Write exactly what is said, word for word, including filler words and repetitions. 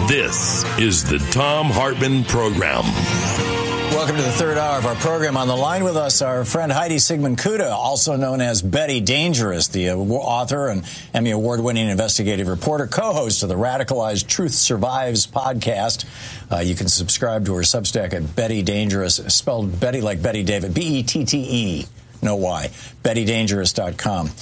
This is the Thom Hartmann Program. Welcome to the third hour of our program. On the line with us, our friend Heidi Sigmund-Kuta, also known as Betty Dangerous, the uh, author and Emmy Award-winning investigative reporter, co-host of the Radicalized Truth Survives podcast. Uh, you can subscribe to her Substack at Betty Dangerous, spelled Betty like Betty David, B E T T E. No Y. Betty Dangerous dot com.